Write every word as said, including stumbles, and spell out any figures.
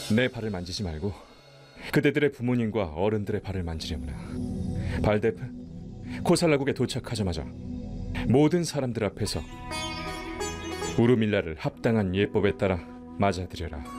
내 발을 만지지 말고 그대들의 부모님과 어른들의 발을 만지려무나. 발데프, 코살라국에 도착하자마자 모든 사람들 앞에서 우르밀라를 합당한 예법에 따라 맞아들여라.